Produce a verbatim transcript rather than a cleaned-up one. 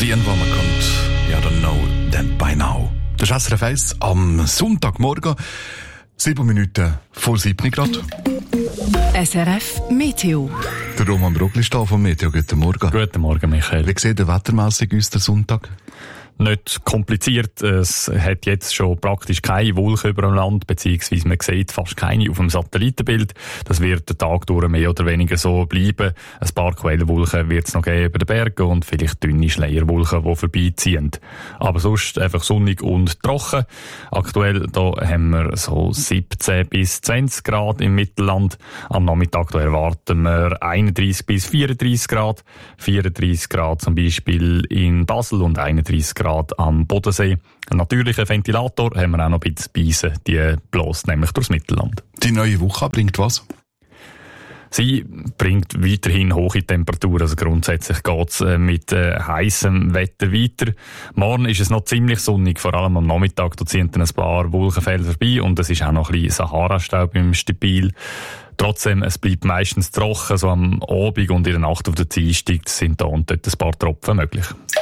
The Environment, you don't know them by now. Das ist S R F eins am Sonntagmorgen, sieben Minuten vor sieben Grad. S R F Meteo. Der Roman Brugli ist da vom Meteo. Guten Morgen. Guten Morgen, Michael. Wie sieht der wettermässig aus, der Sonntag? Nicht kompliziert. Es hat jetzt schon praktisch keine Wolken über dem Land, beziehungsweise man sieht fast keine auf dem Satellitenbild. Das wird den Tag durch mehr oder weniger so bleiben. Ein paar Quellenwolken wird es noch geben über den Bergen und vielleicht dünne Schleierwolken, die vorbeiziehen. Aber sonst einfach sonnig und trocken. Aktuell da haben wir so siebzehn bis zwanzig Grad im Mittelland. Am Nachmittag da erwarten wir einunddreissig bis vierunddreissig Grad. vierunddreissig Grad zum Beispiel in Basel und einunddreissig Grad am Bodensee. Einen natürlichen Ventilator haben wir auch noch ein bisschen Beise, die bläst nämlich durchs Mittelland. Die neue Woche bringt was? Sie bringt weiterhin hohe Temperaturen, also grundsätzlich geht's äh, mit äh, heißem Wetter weiter. Morgen ist es noch ziemlich sonnig, vor allem am Nachmittag, da ziehen dann ein paar Wolkenfelder vorbei und es ist auch noch ein bisschen Sahara-Staub im Stibil. Trotzdem, es bleibt meistens trocken, so am Abend und in der Nacht auf der Dienstag sind da und dort ein paar Tropfen möglich.